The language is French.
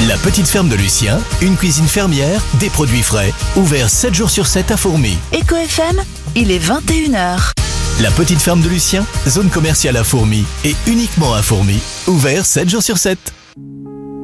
La petite ferme de Lucien, une cuisine fermière, des produits frais, ouvert 7 jours sur 7 à Fourmies. Eco FM, il est 21h. La petite ferme de Lucien, zone commerciale à Fourmies et uniquement à Fourmies, ouvert 7 jours sur 7.